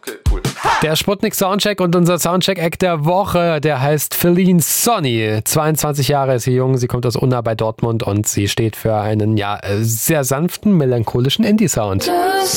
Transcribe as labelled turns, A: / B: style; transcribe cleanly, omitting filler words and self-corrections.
A: Okay, cool.
B: Der Sputnik Soundcheck und unser Soundcheck-Act der Woche, der heißt Feline Sonny. 22 Jahre ist sie jung, sie kommt aus Unna bei Dortmund und sie steht für einen sehr sanften, melancholischen Indie-Sound.